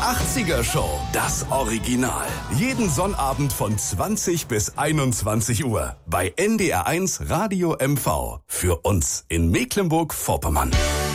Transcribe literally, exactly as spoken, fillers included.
achtziger Show, das Original. Jeden Sonnabend von zwanzig bis einundzwanzig Uhr bei N D R eins Radio M V. Für uns in Mecklenburg-Vorpommern.